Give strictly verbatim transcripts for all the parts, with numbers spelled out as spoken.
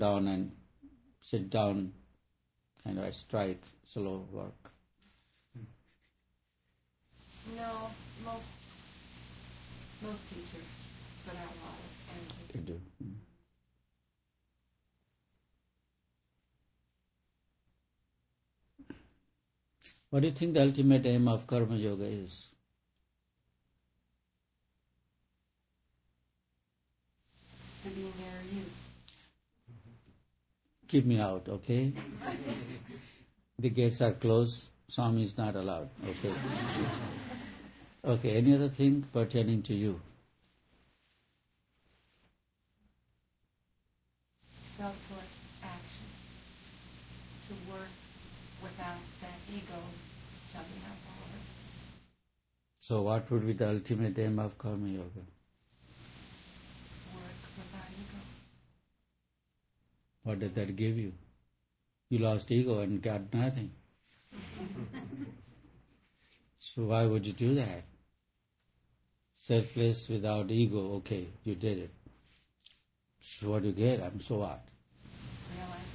down and sit down, kind of a strike, slow work. No, most most teachers put out a lot of energy. They do. Mm. What do you think the ultimate aim of Karma Yoga is? To be near you. Keep me out, okay? The gates are closed. Swami is not allowed, okay? Okay, any other thing pertaining to you? Selfless action. To work without that ego jumping up all over. So what would be the ultimate aim of Karma Yoga? Work without ego. What did that give you? You lost ego and got nothing. So why would you do that? Selfless without ego, okay, you did it. So what do you get? I'm so what? Realize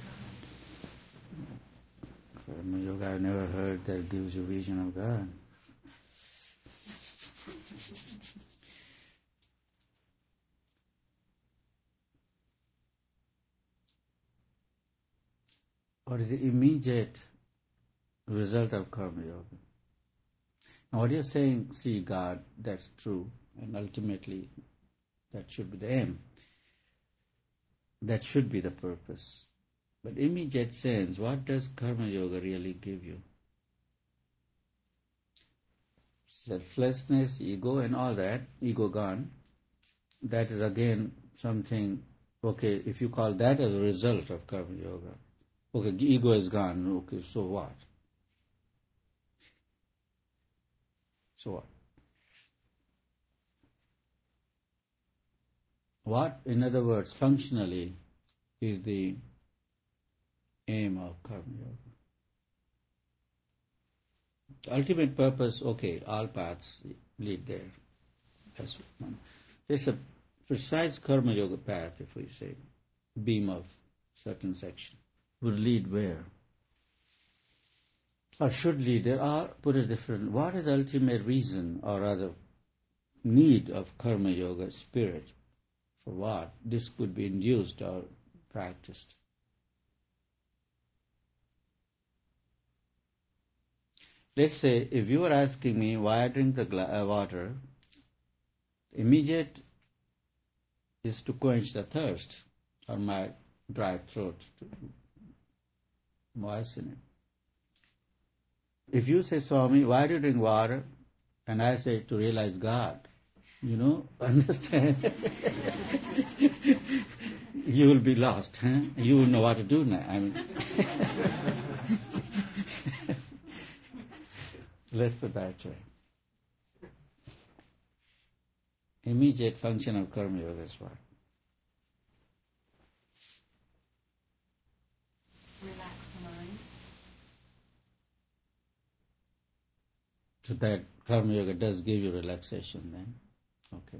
God. Karma Yoga, I've never heard that gives you vision of God. What is the immediate result of Karma Yoga? Now what you're saying, see God, that's true, and ultimately that should be the aim. That should be the purpose. But immediate sense, what does Karma Yoga really give you? Selflessness, ego and all that, ego gone, that is again something, okay, if you call that as a result of Karma Yoga, okay, ego is gone, okay, so what? So what? What, in other words, functionally, is the aim of Karma Yoga? The ultimate purpose, okay, all paths lead there. That's one. There's a precise Karma Yoga path, if we say, beam of certain section, would lead where? Or should lead there, or put it different, what is the ultimate reason, or rather need of Karma Yoga spirit? For what this could be induced or practiced? Let's say if you were asking me why I drink the gla- uh, water, immediate is to quench the thirst or my dry throat, to moisten it. If you say, Swami, why do you drink water? And I say, to realize God. You know, understand? You will be lost, huh? You will know what to do now. I mean, let's put that way. Immediate function of Karma Yoga is what? Relax the mind. So that Karma Yoga does give you relaxation then. Okay.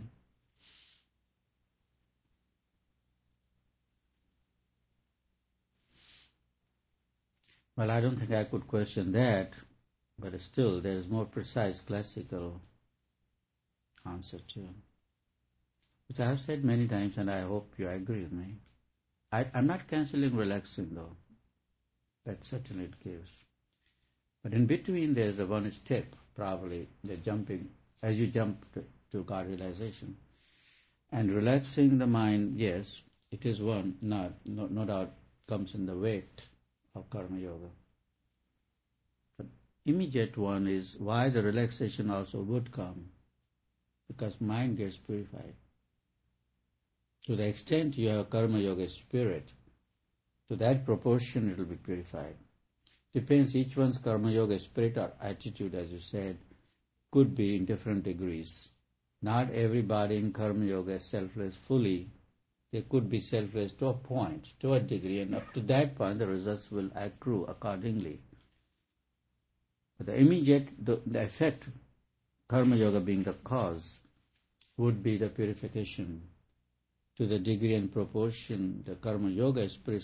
Well, I don't think I could question that, but still there is more precise classical answer too. Which I have said many times and I hope you agree with me. I, I'm not cancelling relaxing though. That certainly it gives. But in between there's a one step, probably, the jumping, as you jump to, to God realization. And relaxing the mind, yes, it is one, not, no, no doubt comes in the weight of Karma Yoga. But immediate one is why the relaxation also would come, because mind gets purified. To the extent you have Karma Yoga spirit, to that proportion it will be purified. Depends each one's Karma Yoga spirit or attitude, as you said, could be in different degrees. Not everybody in Karma Yoga is selfless fully. They could be selfless to a point, to a degree, and up to that point the results will accrue accordingly. But the immediate, the, the effect, Karma Yoga being the cause, would be the purification. To the degree and proportion the Karma Yoga spirit